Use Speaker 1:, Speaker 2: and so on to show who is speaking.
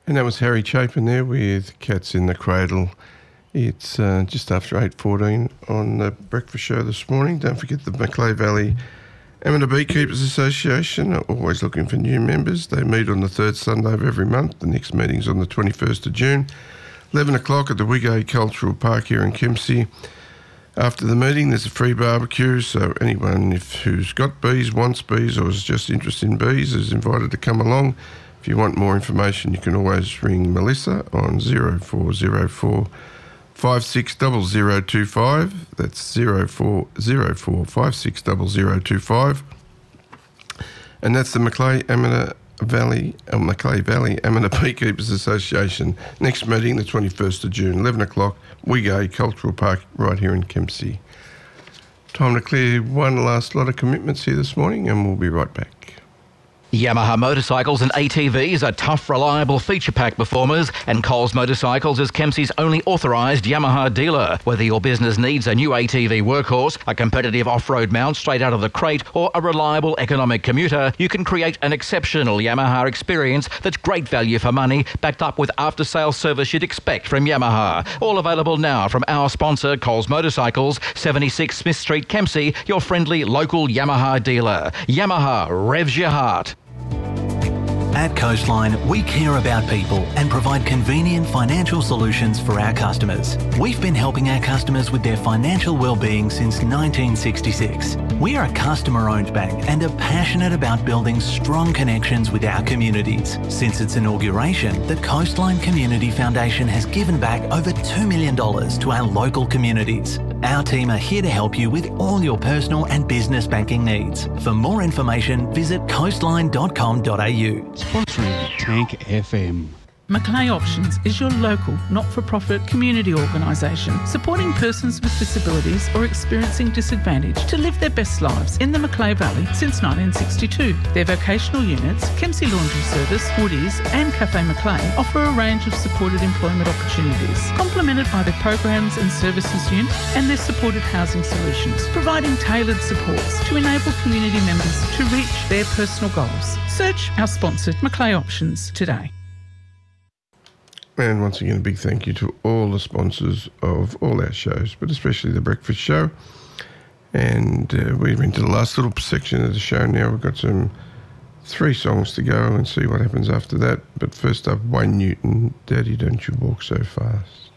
Speaker 1: And that was Harry Chapin there with Cats in the Cradle. It's just after 8:14 on the breakfast show this morning. Don't forget the Macleay Valley Amateur Beekeepers Association are always looking for new members. They meet on the third Sunday of every month. The next meeting's on the 21st of June, 11 o'clock at the Wigay Cultural Park here in Kempsey. After the meeting, there's a free barbecue, so anyone who's got bees, wants bees, or is just interested in bees is invited to come along. If you want more information, you can always ring Melissa on 0404 560025. That's 0404 560025. And that's the Macleay Valley Amateur Beekeepers Association. Next meeting, the 21st of June, 11 o'clock, Wigay Cultural Park, right here in Kempsey. Time to clear one last lot of commitments here this morning, and we'll be right back.
Speaker 2: Yamaha motorcycles and ATVs are tough, reliable feature pack performers, and Coles Motorcycles is Kempsey's only authorised Yamaha dealer. Whether your business needs a new ATV workhorse, a competitive off-road mount straight out of the crate, or a reliable economic commuter, you can create an exceptional Yamaha experience that's great value for money, backed up with after-sales service you'd expect from Yamaha. All available now from our sponsor, Coles Motorcycles, 76 Smith Street, Kempsey, your friendly local Yamaha dealer. Yamaha revs your heart.
Speaker 3: At Coastline, we care about people and provide convenient financial solutions for our customers. We've been helping our customers with their financial well-being since 1966. We are a customer-owned bank and are passionate about building strong connections with our communities. Since its inauguration, the Coastline Community Foundation has given back over $2 million to our local communities. Our team are here to help you with all your personal and business banking needs. For more information, visit coastline.com.au.
Speaker 4: Sponsoring Tank FM.
Speaker 5: Macleay Options is your local, not-for-profit community organisation supporting persons with disabilities or experiencing disadvantage to live their best lives in the Macleay Valley since 1962. Their vocational units, Kempsey Laundry Service, Woodies and Cafe Macleay offer a range of supported employment opportunities, complemented by their programs and services unit and their supported housing solutions, providing tailored supports to enable community members to reach their personal goals. Search our sponsored Macleay Options today.
Speaker 1: And once again, a big thank you to all the sponsors of all our shows, but especially the Breakfast Show. And we're into the last little section of the show now. We've got 3 songs to go and see what happens after that. But first up, Wayne Newton, Daddy, Don't You Walk So Fast.